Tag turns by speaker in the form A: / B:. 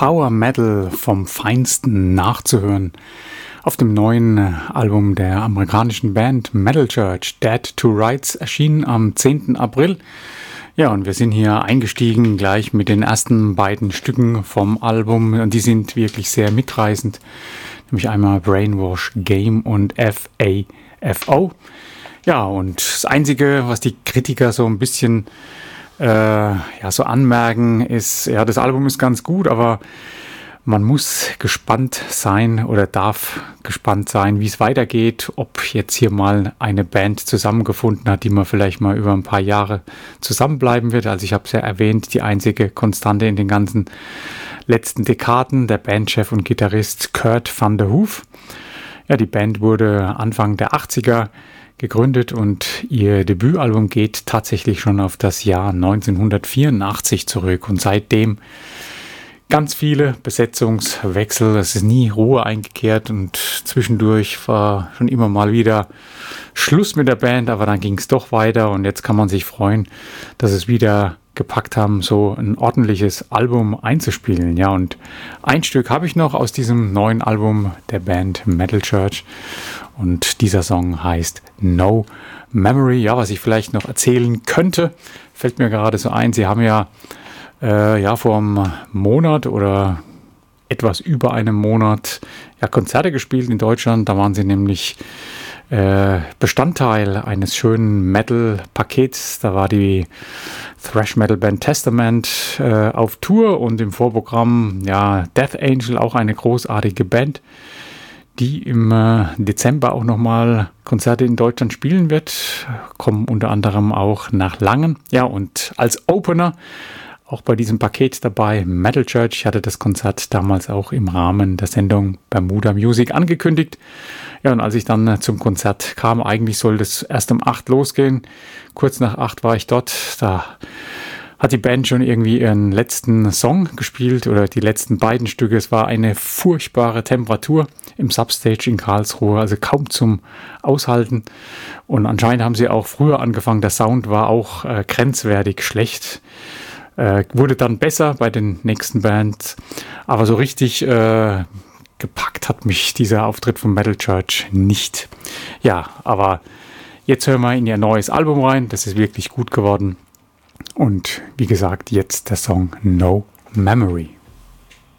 A: Power Metal vom Feinsten nachzuhören auf dem neuen Album der amerikanischen Band Metal Church, Dead to Rights, erschienen am 10. April. Ja, und wir sind hier eingestiegen gleich mit den ersten beiden Stücken vom Album und die sind wirklich sehr mitreißend, nämlich einmal Brainwash Game und FAFO. Ja, und das Einzige, was die Kritiker so ein bisschen so anmerken, ist, ja, das Album ist ganz gut, aber man muss gespannt sein oder darf gespannt sein, wie es weitergeht, ob jetzt hier mal eine Band zusammengefunden hat, die man vielleicht mal über ein paar Jahre zusammenbleiben wird. Also ich habe es ja erwähnt, die einzige Konstante in den ganzen letzten Dekaden, der Bandchef und Gitarrist Kurt van der Hoof. Ja, die Band wurde Anfang der 80er gegründet und ihr Debütalbum geht tatsächlich schon auf das Jahr 1984 zurück und seitdem ganz viele Besetzungswechsel, es ist nie Ruhe eingekehrt und zwischendurch war schon immer mal wieder Schluss mit der Band, aber dann ging es doch weiter und jetzt kann man sich freuen, dass es wieder gepackt haben, so ein ordentliches Album einzuspielen. Ja, und ein Stück habe ich noch aus diesem neuen Album der Band Metal Church und dieser Song heißt No Memory. Ja, was ich vielleicht noch erzählen könnte, fällt mir gerade so ein, sie haben ja vor einem Monat oder etwas über einem Monat Konzerte gespielt in Deutschland. Da waren sie nämlich Bestandteil eines schönen Metal-Pakets. Da war die Thrash-Metal-Band Testament auf Tour und im Vorprogramm Death Angel, auch eine großartige Band, die im Dezember auch nochmal Konzerte in Deutschland spielen wird. Kommen unter anderem auch nach Langen. Ja, und als Opener auch bei diesem Paket dabei Metal Church. Ich hatte das Konzert damals auch im Rahmen der Sendung Bermuda Music angekündigt. Ja, und als ich dann zum Konzert kam, eigentlich sollte es erst um 8 losgehen. Kurz nach 8 war ich dort. Da hat die Band schon irgendwie ihren letzten Song gespielt oder die letzten beiden Stücke. Es war eine furchtbare Temperatur im Substage in Karlsruhe, also kaum zum Aushalten. Und anscheinend haben sie auch früher angefangen. Der Sound war auch grenzwertig schlecht. Wurde dann besser bei den nächsten Bands, aber so richtig gepackt hat mich dieser Auftritt von Metal Church nicht. Ja, aber jetzt hören wir in ihr neues Album rein, das ist wirklich gut geworden und wie gesagt, jetzt der Song No Memory.